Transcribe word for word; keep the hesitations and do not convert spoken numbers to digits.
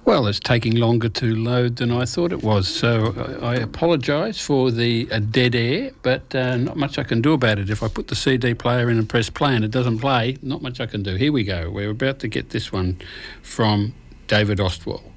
Well, it's taking longer to load than I thought it was, so I, I apologise for the uh, dead air, but uh, not much I can do about it. If I put the C D player in and press play and it doesn't play, not much I can do. Here we go. We're about to get this one from David Ostwald.